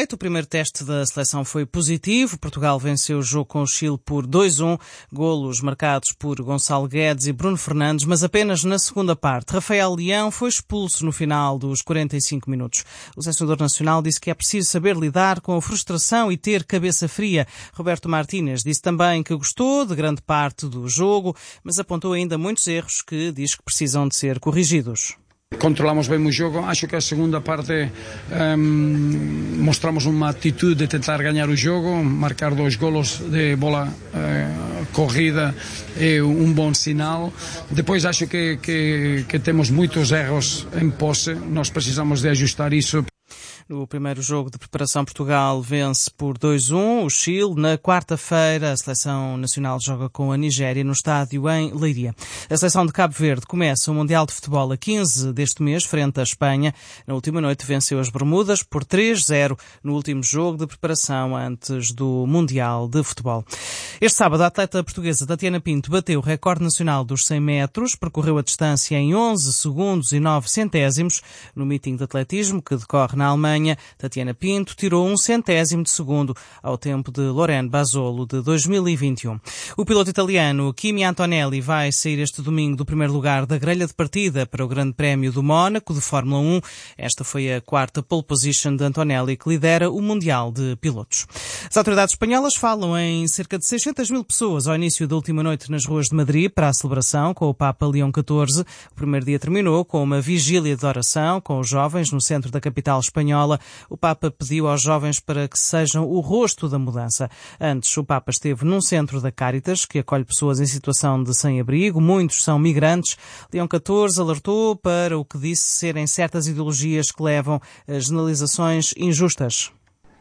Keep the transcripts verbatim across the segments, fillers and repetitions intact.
feito. O primeiro teste da seleção foi positivo. Portugal venceu o jogo com o Chile por dois a um, golos marcados por Gonçalo Guedes e Bruno Fernandes, mas apenas na segunda parte. Rafael Leão foi expulso no final dos quarenta e cinco minutos. O selecionador nacional disse que é preciso saber lidar com a frustração e ter cabeça fria. Roberto Martínez disse também que gostou de grande parte do jogo, mas apontou ainda muitos erros que diz que precisam de ser corrigidos. Controlamos bem o jogo, acho que a segunda parte um, mostramos uma atitude de tentar ganhar o jogo, marcar dois golos de bola uh, corrida é um bom sinal. Depois acho que, que, que temos muitos erros em posse, nós precisamos de ajustar isso. No primeiro jogo de preparação, Portugal vence por dois a um o Chile. Na quarta-feira, a Seleção Nacional joga com a Nigéria no estádio em Leiria. A Seleção de Cabo Verde começa o Mundial de Futebol a quinze deste mês, frente à Espanha. Na última noite venceu as Bermudas por três a zero no último jogo de preparação antes do Mundial de Futebol. Este sábado, a atleta portuguesa Tatiana Pinto bateu o recorde nacional dos cem metros, percorreu a distância em onze segundos e nove centésimos. No meeting de atletismo que decorre na Alemanha, Tatiana Pinto tirou um centésimo de segundo ao tempo de Lorene Bazzolo de dois mil e vinte e um. O piloto italiano Kimi Antonelli vai sair este domingo do primeiro lugar da grelha de partida para o Grande Prémio do Mónaco de Fórmula um. Esta foi a quarta pole position de Antonelli, que lidera o Mundial de Pilotos. As autoridades espanholas falam em cerca de seiscentas mil pessoas ao início da última noite nas ruas de Madrid para a celebração com o Papa Leão catorze. O primeiro dia terminou com uma vigília de oração com os jovens no centro da capital espanhola. O Papa pediu aos jovens para que sejam o rosto da mudança. Antes, o Papa esteve num centro da Cáritas, que acolhe pessoas em situação de sem-abrigo. Muitos são migrantes. Leão catorze alertou para o que disse serem certas ideologias que levam a generalizações injustas.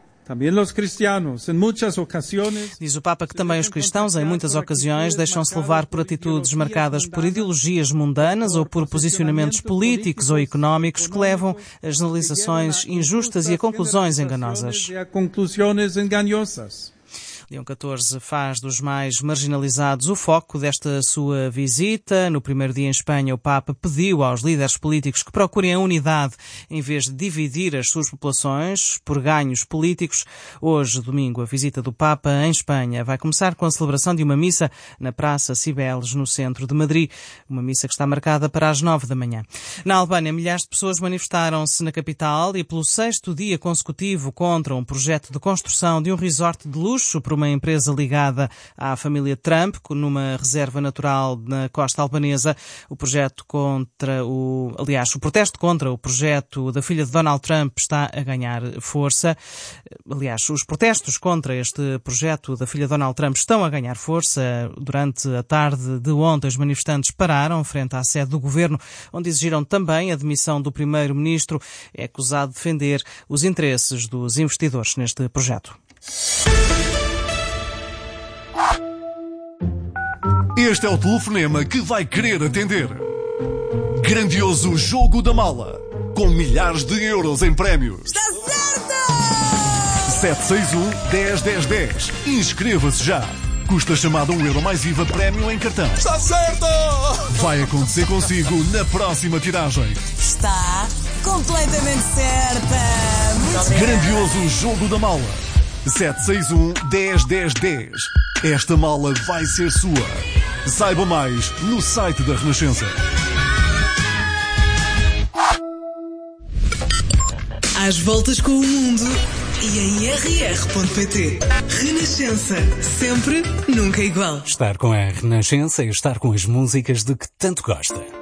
Diz o Papa que também os cristãos, em muitas ocasiões, deixam-se levar por atitudes marcadas por ideologias mundanas ou por posicionamentos políticos ou económicos que levam a generalizações injustas e a conclusões enganosas. Leão catorze faz dos mais marginalizados o foco desta sua visita. No primeiro dia em Espanha, o Papa pediu aos líderes políticos que procurem a unidade em vez de dividir as suas populações por ganhos políticos. Hoje, domingo, a visita do Papa em Espanha vai começar com a celebração de uma missa na Praça Cibeles, no centro de Madrid. Uma missa que está marcada para as nove da manhã. Na Albânia, milhares de pessoas manifestaram-se na capital e pelo sexto dia consecutivo contra um projeto de construção de um resort de luxo por uma empresa ligada à família Trump, numa reserva natural na costa albanesa. O projeto contra o, aliás, o protesto contra o projeto da filha de Donald Trump está a ganhar força. Aliás, os protestos contra este projeto da filha de Donald Trump estão a ganhar força. Durante a tarde de ontem, os manifestantes pararam frente à sede do governo, onde exigiram também a demissão do primeiro-ministro. É acusado de defender os interesses dos investidores neste projeto. Este é o telefonema que vai querer atender. Grandioso Jogo da Mala, com milhares de euros em prémios. Está certo! sete seis um, dez, dez, dez. Inscreva-se já. Custa chamada um euro mais I V A prémio em cartão. Está certo! Vai acontecer consigo na próxima tiragem. Está completamente certa. Muito Grandioso Jogo da Mala. sete seis um, dez, dez, dez. Esta mala vai ser sua. Saiba mais no site da Renascença. Às voltas com o mundo e em r r ponto p t. Renascença. Sempre, nunca igual. Estar com a Renascença é estar com as músicas de que tanto gosta.